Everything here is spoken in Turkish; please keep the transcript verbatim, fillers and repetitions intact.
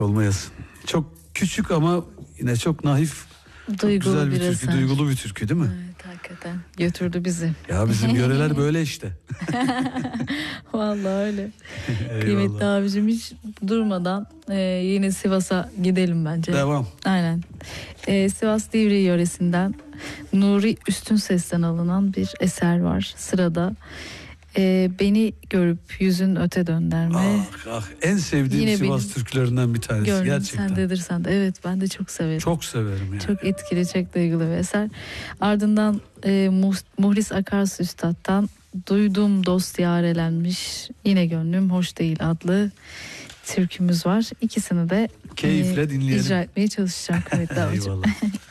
Olmayasın. Çok küçük ama yine çok naif, Duygulu çok güzel bir, bir türkü, eser. duygulu bir türkü değil mi? Evet, hakikaten götürdü bizi. Ya bizim yöreler böyle işte. Vallahi öyle. Kıymetli Eyvallah. abicim, hiç durmadan e, yine Sivas'a gidelim bence. Devam. Aynen. E, Sivas Divriği yöresinden Nuri Üstün Ses'ten alınan bir eser var sırada. E, beni görüp yüzün öte dönderme. Ah ah, en sevdiğim Yine Sivas benim türkülerinden bir tanesi Gönlüm gerçekten. sendedir sen de. Evet, ben de çok severim. Çok severim yani. Çok etkili, çok duygulu bir eser. Ardından e, Muh- Muhlis Akarsu Üstad'dan Duydum dost yarelenmiş, yine gönlüm hoş değil adlı türkümüz var. İkisini de Keyifle e, dinleyelim. icra etmeye çalışacağım. Evet, Eyvallah.